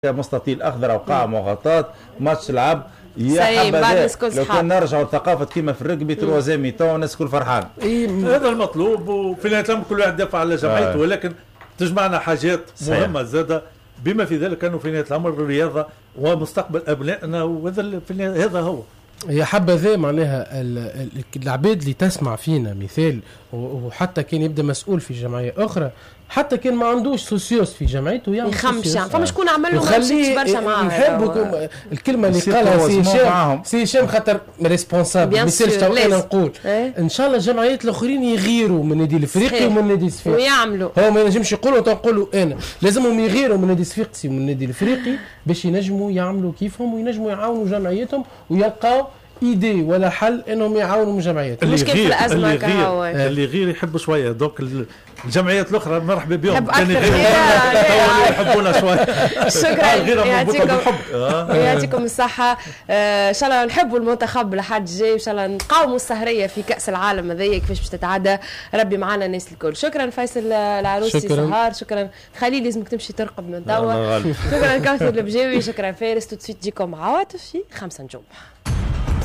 مستطيل اخضر او قاع مغطاة ماتش تلعب يا حبذا لو كان نرجعوا لثقافه كيما في الرجبي تروازي ميتون الناس الكل فرحان. هذا المطلوب، وفي نهايه الامر كل واحد يدافع على جمعيته، ولكن تجمعنا حاجات مهمه زاده بما في ذلك انه في نهايه الامر الرياضه ومستقبل ابنائنا، وهذا هذا هو. يا حبذا معناها العباد اللي تسمع فينا مثال، وحتى كان يبدا مسؤول في جمعيه اخرى، حتى كان ما عندوش سوسيوس في جمعيته يعمل يخمش يعني فما شكون عمل له ماشي برشا معاه. نحبكم الكلمه اللي قالها سي هشام خاطر ريسبونسابل ما يصيرش انا نقول ان شاء الله الجمعيات الاخرين يغيروا من النادي الافريقي ومن النادي الصفاقسي ويعملوا. هو ما ينجمش يقولوا تنقولوا انا لازمهم يغيروا من النادي الصفاقسي ومن النادي الافريقي باش ينجموا يعملوا كيفهم وينجموا يعاونوا جمعيتهم ويلقاو ايدي ولا حل انهم يعاونوا من جمعيات. المشكله في الازمه كهو اللي غير يحبوا شويه دوك الجمعيات الاخرى مرحبا بهم، كان يحبونا شويه. شكرا يعطيكم الصحه. ان شاء الله نحبوا المنتخب لحد جاي، ان شاء الله نقاوموا السهريه في كاس العالم هذيا كيفاش باش تتعدى. ربي معنا الناس الكل. شكرا فيصل العروسي سهار، شكرا خليل لازمك تمشي ترقب من توا. شكرا كوثر البجاوي، شكرا فارس. تو تجيكم عواطف في 5 نجوم.